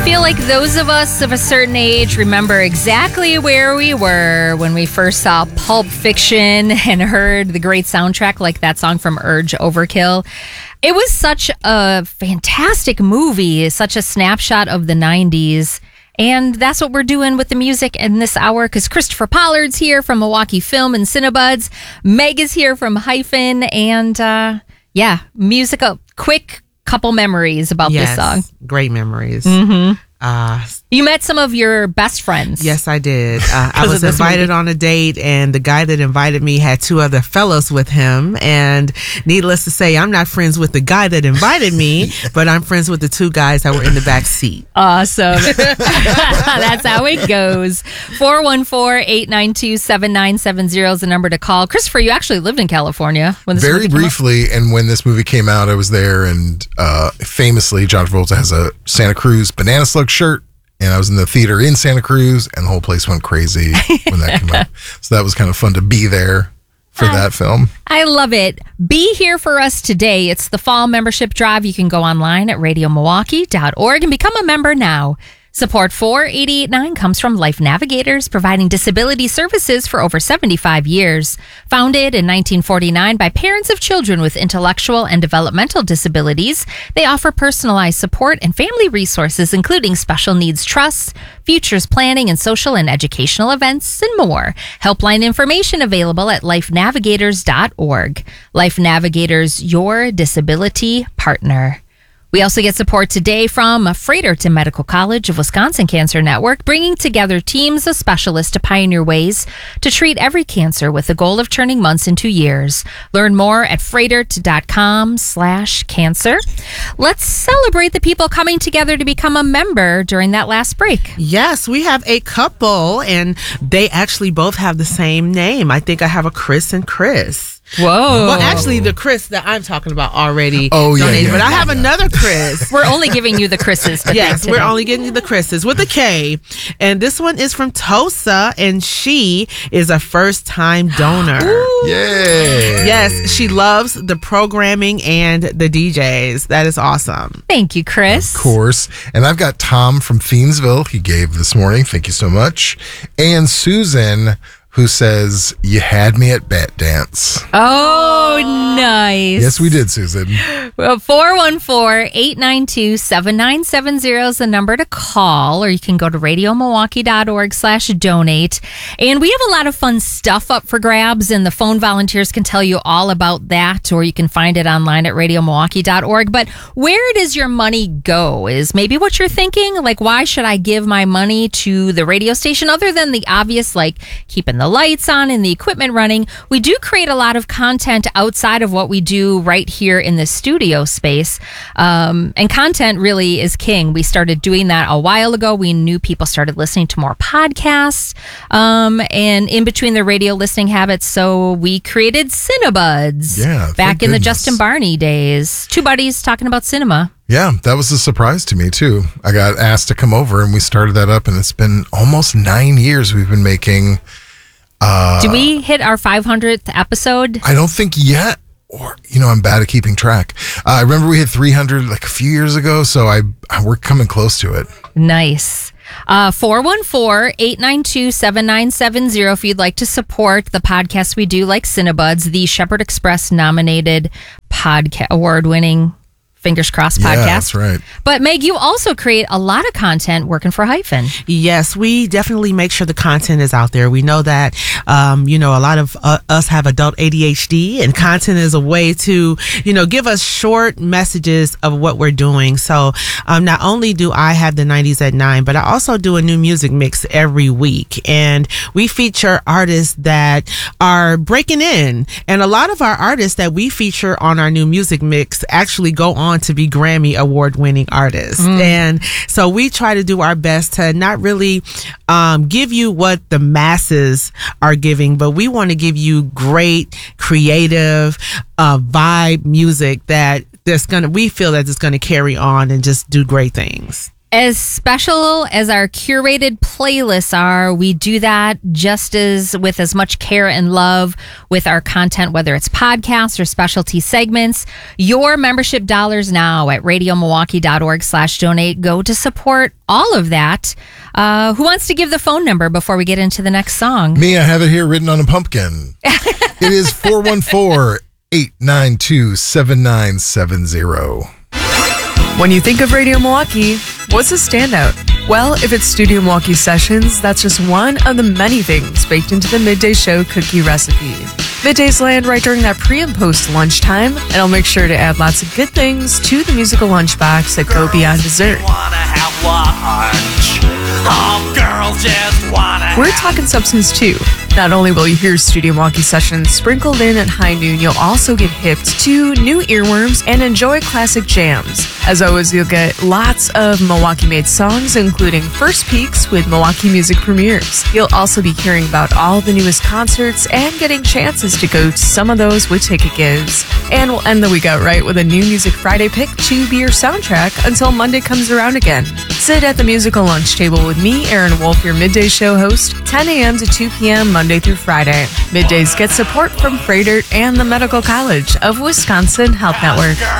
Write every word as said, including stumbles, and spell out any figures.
feel like those of us of a certain age remember exactly where we were when we first saw Pulp Fiction and heard the great soundtrack like that song from Urge Overkill. It was such a fantastic movie, such a snapshot of the nineties. And that's what we're doing with the music in this hour, because Christopher Pollard's here from Milwaukee Film and Cinebuds. Meg is here from Hyphen. And uh, yeah, music, a quick couple memories about yes, this song. Great memories. Mm-hmm. Uh, you met some of your best friends. Yes, I did. Uh, I was invited on a date, and the guy that invited me had two other fellows with him. And needless to say, I'm not friends with the guy that invited me, but I'm friends with the two guys that were in the back seat. Awesome. That's how it goes. four one four, eight nine two, seven nine seven zero is the number to call. Christopher, you actually lived in California when this Very movie came briefly, out. And when this movie came out, I was there, and uh, famously, John Travolta has a Santa Cruz banana slug shirt, and I was in the theater in Santa Cruz, and the whole place went crazy when that came out. So that was kind of fun to be there for uh, that film. I love it. Be here for us today. It's the fall membership drive. You can go online at radio milwaukee dot org and become a member now. Support for eight eight nine comes from Life Navigators, providing disability services for over seventy-five years. Founded in nineteen forty-nine by parents of children with intellectual and developmental disabilities, they offer personalized support and family resources, including special needs trusts, futures planning, and social and educational events, and more. Helpline information available at life navigators dot org. Life Navigators, your disability partner. We also get support today from Fredericton Medical College of Wisconsin Cancer Network, bringing together teams of specialists to pioneer ways to treat every cancer with the goal of turning months into years. Learn more at fredert dot com slash cancer. Let's celebrate the people coming together to become a member during that last break. Yes, we have a couple, and they actually both have the same name. I think I have a Chris and Chris. Whoa. Well, actually, the Chris that I'm talking about already oh, yeah, donated, yeah, but yeah, I have yeah. another Chris. We're only giving you the Chris's. Yes, we're only getting you the Chris's with a K. And this one is from Tosa, and she is a first-time donor. Yay. Yes, she loves the programming and the D Js. That is awesome. Thank you, Chris. Of course. And I've got Tom from Thiensville. He gave this morning. Thank you so much. And Susan, who says, you had me at Bat Dance. Oh, nice. Yes, we did, Susan. Well, four one four, eight nine two, seven nine seven zero is the number to call, or you can go to radio milwaukee dot org slash donate. And we have a lot of fun stuff up for grabs, and the phone volunteers can tell you all about that, or you can find it online at radio milwaukee dot org. But where does your money go is maybe what you're thinking. Like, why should I give my money to the radio station other than the obvious, like keeping the lights on and the equipment running? We do create a lot of content outside of what we do right here in the studio space. Um, and content really is king. We started doing that a while ago. We knew people started listening to more podcasts um, and in between their radio listening habits. So we created Cinebuds yeah, back in goodness. the Justin Barney days. Two buddies talking about cinema. Yeah, that was a surprise to me, too. I got asked to come over, and we started that up, and it's been almost nine years we've been making... Uh, Did we hit our five hundredth episode? I don't think yet. Or, you know, I'm bad at keeping track. Uh, I remember we hit three hundred like a few years ago, so I, I we're coming close to it. Nice. Uh, four one four, eight nine two, seven nine seven zero if you'd like to support the podcast we do, like Cinebuds, the Shepherd Express nominated podcast award-winning Fingers Crossed podcast. Yeah, that's right. But Meg, you also create a lot of content working for Hyphen. Yes, we definitely make sure the content is out there. We know that, um, you know, a lot of uh, us have adult A D H D, and content is a way to, you know, give us short messages of what we're doing. So um, not only do I have the nineties at nine, but I also do a new music mix every week. And we feature artists that are breaking in. And a lot of our artists that we feature on our new music mix actually go on to be Grammy award winning artists. Mm. And so we try to do our best to not really um, give you what the masses are giving, but we want to give you great, creative, uh, vibe music that that's gonna we feel that it's gonna carry on and just do great things. As special as our curated playlists are, we do that just as with as much care and love with our content, whether it's podcasts or specialty segments. Your membership dollars now at radiomilwaukee.org slash donate go to support all of that. Uh, who wants to give the phone number before we get into the next song? Me, I have it here written on a pumpkin. It is four one four, eight nine two, seven nine seven zero. When you think of Radio Milwaukee, what's a standout? Well, if it's Studio Milwaukee Sessions, that's just one of the many things baked into the Midday Show cookie recipe. Middays land right during that pre and post lunchtime, and I'll make sure to add lots of good things to the musical lunchbox that go beyond dessert. We're talking substance too. Not only will you hear Studio Milwaukee Sessions sprinkled in at high noon, you'll also get hipped to new earworms and enjoy classic jams. As always, you'll get lots of Milwaukee-made songs, including first peeks with Milwaukee music premieres. You'll also be hearing about all the newest concerts and getting chances to go to some of those with ticket gives. And we'll end the week out right with a new Music Friday pick to be your soundtrack until Monday comes around again. Sit at the musical lunch table with me, Aaron Wolf, your Midday Show host, ten a.m. to two p.m. Monday through Friday. Middays get support from Freighter and the Medical College of Wisconsin Health Network.